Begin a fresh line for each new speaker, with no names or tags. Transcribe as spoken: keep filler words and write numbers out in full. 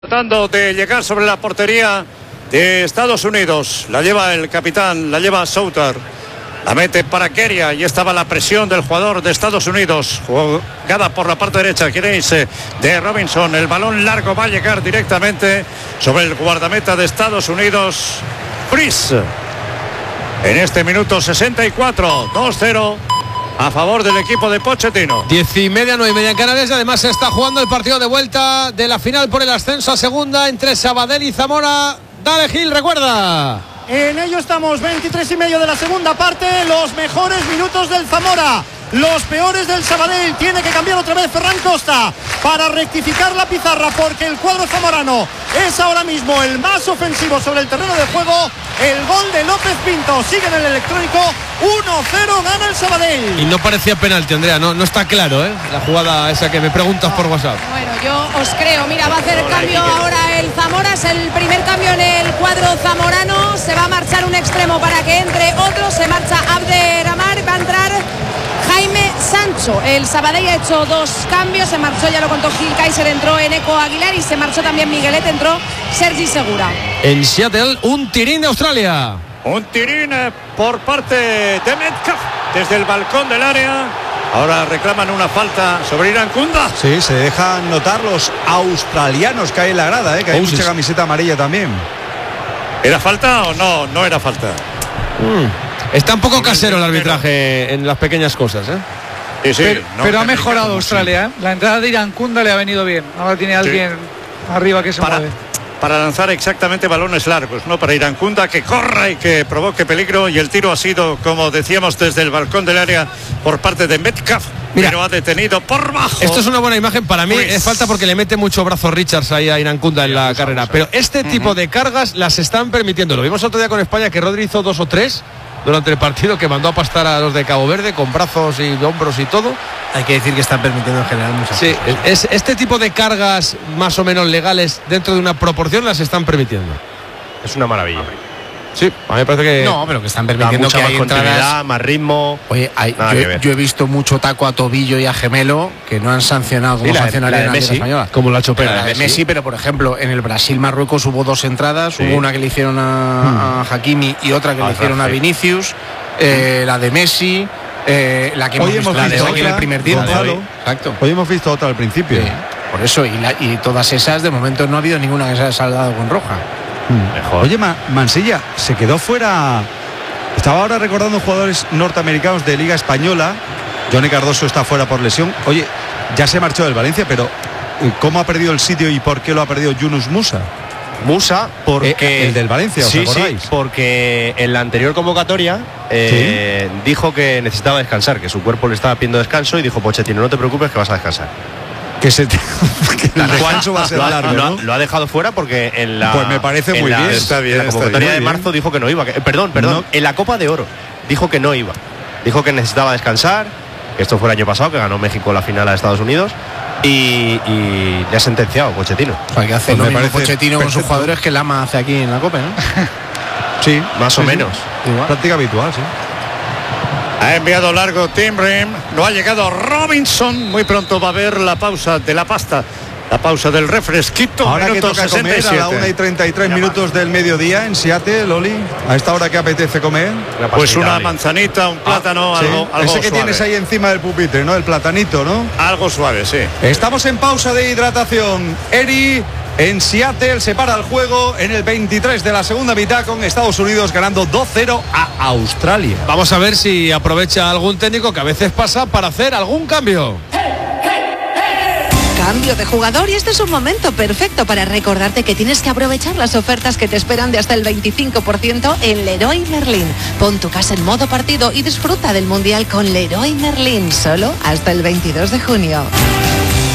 Tratando de llegar sobre la portería de Estados Unidos. La lleva el capitán, la lleva Souter. La mete para Keria y estaba la presión del jugador de Estados Unidos. Jugada por la parte derecha, queréis, de Robinson. El balón largo va a llegar directamente sobre el guardameta de Estados Unidos, Chris. En este minuto sesenta y cuatro, dos cero a favor del equipo de Pochettino.
Diez y media, nueve y media en Canarias. Y además se está jugando el partido de vuelta de la final por el ascenso a segunda entre Sabadell y Zamora. Dale, Gil, recuerda.
En ello estamos, veintitrés y medio de la segunda parte. Los mejores minutos del Zamora, los peores del Sabadell. Tiene que cambiar otra vez Ferran Costa para rectificar la pizarra, porque el cuadro zamorano es ahora mismo el más ofensivo sobre el terreno de juego. El gol de López Pinto sigue en el electrónico. uno cero gana el Sabadell.
Y no parecía penalti, Andrea, no, no está claro, ¿eh? La jugada esa que me preguntas por WhatsApp.
Bueno, yo os creo. Mira, va a hacer cambio ahora el Zamora. Es el primer cambio en el cuadro zamorano. Se va a marchar un extremo para que entre otro. Se marcha Abderramán. Va a entrar Jaime Sancho. El Sabadell ha hecho dos cambios. Se marchó, ya lo contó Gil Kaiser, entró Eneco Aguilar y se marchó también Miguelet, entró Sergi Segura.
En Seattle, un tirín de Australia.
Un tirín por parte de Metcalf desde el balcón del área. Ahora reclaman una falta sobre Irankunda.
Sí, se dejan notar los australianos que hay en la grada, ¿eh? Que hay
oh,
mucha
sí.
camiseta amarilla también.
¿Era falta o no? No era falta.
Mm. Está un poco casero el arbitraje en las pequeñas cosas, ¿eh?
Sí, sí,
pero,
no,
pero ha
no,
mejorado
no,
Australia, ¿eh? La entrada de Irankunda le ha venido bien. Ahora tiene alguien sí. arriba que se
para,
mueve.
Para lanzar exactamente balones largos, ¿no? Para Irankunda, que corra y que provoque peligro. Y el tiro ha sido, como decíamos, desde el balcón del área por parte de Metcalf. Mira, pero ha detenido por bajo.
Esto es una buena imagen. Para mí
pues...
es falta porque le mete mucho brazo Richards ahí a Irankunda en la carrera. Pero este tipo uh-huh. de cargas las están permitiendo. Lo vimos otro día con España, que Rodri hizo dos o tres durante el partido, que mandó a pastar a los de Cabo Verde con brazos y hombros y todo.
Hay que decir que están permitiendo en general muchas
sí,
cosas.
Es, este tipo de cargas más o menos legales dentro de una proporción las están permitiendo.
Es una maravilla.
Sí, a mí me parece que...
No, pero que están permitiendo
mucha
que
más
hay
continuidad,
entradas...
más ritmo.
Oye, hay, yo, yo he visto mucho taco a tobillo y a gemelo que no han sancionado como
sí,
sancionaría
la de
en la
Messi,
española.
Como la chopera.
La de Messi, Messi, pero por ejemplo, en el Brasil-Marruecos hubo dos entradas. Sí. Hubo una que le hicieron a, a Hakimi y otra que ah, le hicieron sí. a Vinicius. Eh, la de Messi... Eh, la que hemos, hemos visto, visto hoy en el primer tiempo.
Exacto. Hoy hemos visto otra al principio.
Sí, por eso, y, la, y todas esas, de momento no ha habido ninguna que se haya saldado con roja.
Hmm. Mejor. Oye, Ma Mansilla, se quedó fuera. Estaba ahora recordando jugadores norteamericanos de Liga Española. Johnny Cardoso está fuera por lesión. Oye, ya se marchó del Valencia, pero ¿cómo ha perdido el sitio y por qué lo ha perdido Yunus Musa?
Musa, porque...
Eh, el del Valencia, ¿os
sí,
acordáis?
Sí, porque en la anterior convocatoria eh, ¿Sí? dijo que necesitaba descansar, que su cuerpo le estaba pidiendo descanso y dijo, Pochettino, no te preocupes que vas a descansar.
Que, se te... que el descanso va a ser
lo,
largo,
lo,
¿no?
Lo ha dejado fuera porque en la...
Pues me parece muy
la,
bien.
Está bien. En la convocatoria bien, de marzo dijo que no iba. Que, perdón, perdón. No. En la Copa de Oro dijo que no iba. Dijo que necesitaba descansar, que esto fue el año pasado, que ganó México la final a Estados Unidos. Y, y le ha sentenciado Pochettino.
O sea, que hace pues lo mismo Pochettino con sus jugadores que Lama hace aquí en la Copa, ¿no?
Sí,
más
sí,
o menos.
Sí. Práctica habitual, sí.
Ha enviado largo Tim Ream. No ha llegado Robinson. Muy pronto va a haber la pausa de la pasta. La pausa del refresquito.
Ahora que toca comer a la una y treinta y tres minutos del mediodía en Seattle, Loli. A esta hora que apetece comer.
Pues una manzanita, un plátano, ah, algo,
sí.
algo
Ese que
suave.
Tienes ahí encima del pupitre, ¿no? El platanito, ¿no?
Algo suave, sí.
Estamos en pausa de hidratación. Eri en Seattle se para el juego en el veintitrés de la segunda mitad con Estados Unidos ganando dos cero a Australia.
Vamos a ver si aprovecha algún técnico que a veces pasa para hacer algún cambio.
Cambio de jugador y este es un momento perfecto para recordarte que tienes que aprovechar las ofertas que te esperan de hasta el veinticinco por ciento en Leroy Merlin. Pon tu casa en modo partido y disfruta del Mundial con Leroy Merlin, solo hasta el veintidós de junio.